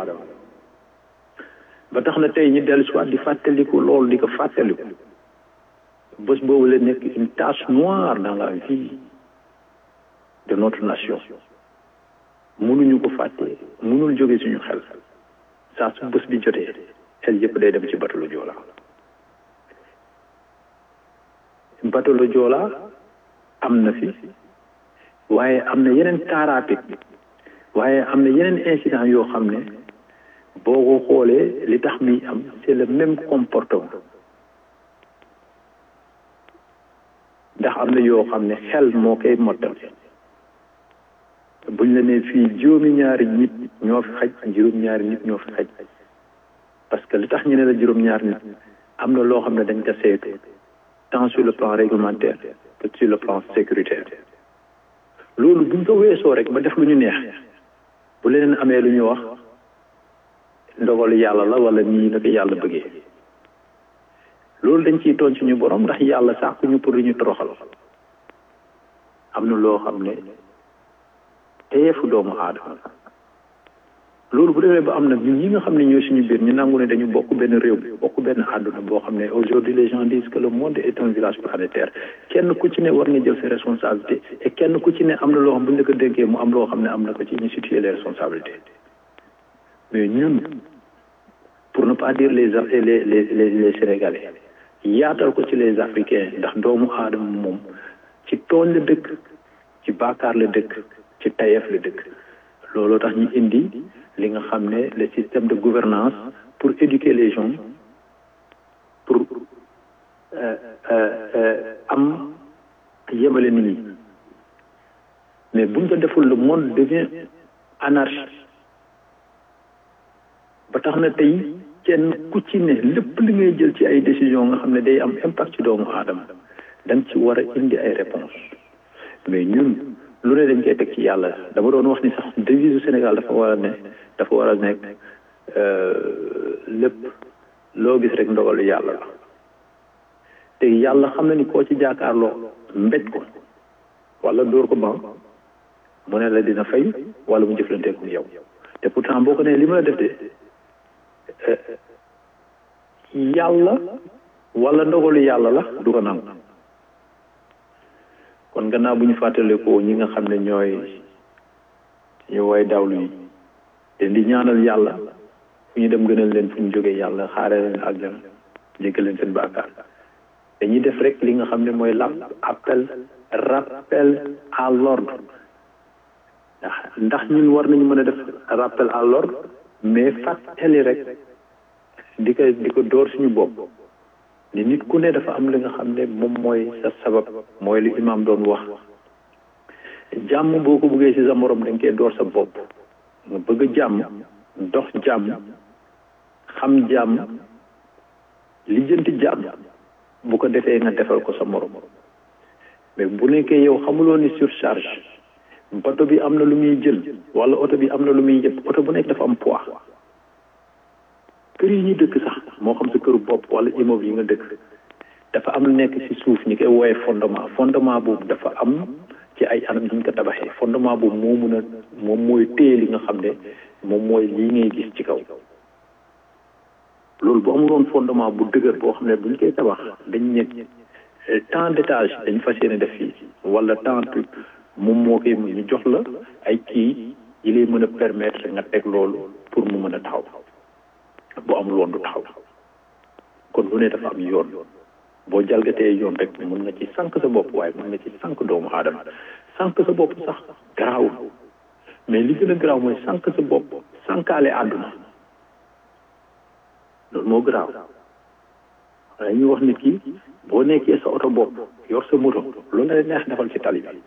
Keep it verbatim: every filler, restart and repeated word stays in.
aadama ba tax na tey ñu dellu si waat di fàttaliku loolu di ko fàttaliku bés boobu la nekk une tache noire dans la vie de notre nation mënuñu ko fàtte mënul jóge suñu xel saa su bés bi jotee xel yëpp day dem ci bateau le Joola bateau le Joola am na fi waaye am na yeneen car rapide waaye am na yeneen incident yoo xam ne boo ko xoolee li tax mi am c'est le même comportement ndax am na yoo xam ne xel moo koy mottal buñ la ne fii juróomi ñaari nit ñoo fi xaj juróom ñaari nit ñoo fi xaj parce que li tax ñu ne la juróom ñaari nit am na loo xam ne dañ ko saytu tant sur le plan réglementaire que sur le plan sécuritaire loolu buñ ko weesoo rek ba def lu ñu neex bu leneen amee lu ñu wax ndogalu yàlla la wala nii la ko yàlla bëggee loolu dañ ciy tooñ suñu borom ndax yàlla sàkkuñu pour lu ñu toroxal am na loo xam ne teyeefu doomu aadama loolu bu demee ba am nag ñun ñi nga xam ne ñooy suñu biir ñu nangu ne dañu bokk benn réew bokk benn àdduna boo xam ne aujourd'hui les gens disent que le monde est un village planétaire kenn ku ci ne war nga jël ses responsabilités et kenn ku ci ne am na loo xam bu ñu la ko dénkee mu am loo xam ne am na ko ci ñu situer les responsabilités mais ñun pour ne pas dire les les les les les Sénégalais yaatal ko ci les Africains ndax doomu aadama moom ci tooñ la dëkk ci baakaar la dëkk ci tayeef la dëkk looloo tax ñu indi li nga xam ne le système de gouvernance pour éduquer les gens pour am yemale nit ñi mais buñ ko deful le monde devient anarchique ba tax na tey kenn ku ci ne lépp li ngay jël ci ay décision nga xam ne day am impact ci doomu aadama da nga ci war a indi ay réponse mais ñun lu ne dañ koy teg ci yàlla dama doon wax ni sax devise Sénégal dafa war a ne dafa war a nekk lépp loo gis rek ndogalu yàlla la te yàlla xam na ni koo ci jaakaarloo mbéj ko wala dóor ko ba mu ne la dina fay wala mu jëflanteeku yow te pourtant boo ko nee li ma la def de yàlla wala ndogalu yàlla la du ko nangu kon gannaaw bu ñu fàttalikoo ñi nga xam ne ñooy ñu way dawlu yi te di ñaanal yàlla fu ñu dem gënal leen fu ñu jógee yàlla xaare leen àjjana jéggal leen seen bàkkaar dañuy def rek li nga xam ne mooy la appel rappel à l'ordre ndax ndax ñun war nañu mën a def rappel à l'ordre mais fàttali rek di ko di ko door suñu bopp ni nit ku ne dafa am li nga xam ne moom mooy sa sabab mooy li imam doon wax jàmm boo ko bëggee ci sa morom dañ koy door sa bopp nga bëgg jàmm dox jàmm xam jàmm lijjanti jàmm bu ko defee nga defal ko sa morom mais bu nekkee yow xamuloo ni surcharge bato bi am na lu muy jël wala oto bi am na lu muy yëpp oto bu nekk dafa am poids kër yi ñu dëkk sax moo xam sa këru bopp wala immeuble yi nga dëkk dafa am lu nekk ci suuf ñi koy wooye fondement fondement boobu dafa am ci ay anam yi ñu ko tabaxee fondement boobu moo mun a moom mooy téye li nga xam ne moom mooy lii ngay gis ci kaw loolu bu amuloon fondement bu dëgër boo xam ne buñ koy tabax dañ ne tant d'étage dañ fas yéene def fii wala tant moom moo koy ñu jox la ay kii yi lay mën a permettre nga teg loolu pour mu mën a taxaw bu amul woon du taxaw kon lu ne dafa am yoon boo jalgatee yoon rek mën nga ci sànq sa bopp waaye mën nga ci sànq doomu aadama sànq sa bopp sax garaawul mais li gën a garaaw mooy sànq sa bopp sànkaale àdduna loolu moo garaaw waaye ñu wax nit ki boo nekkee sa oto bopp yor sa moto loolu la neex defal ci tali bi